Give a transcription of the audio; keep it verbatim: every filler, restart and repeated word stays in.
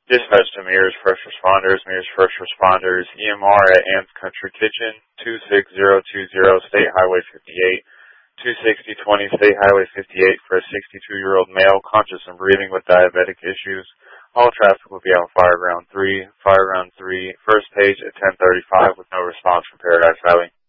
Dispatch to Mears First Responders, Mears First Responders, E M R at Ann's Country Kitchen, two six zero two zero State Highway fifty-eight, two sixty twenty State Highway fifty-eight for a sixty-two-year-old male conscious and breathing with diabetic issues. All traffic will be on Fire Ground three, Fire Ground three, first page at ten thirty-five with no response from Paradise Valley.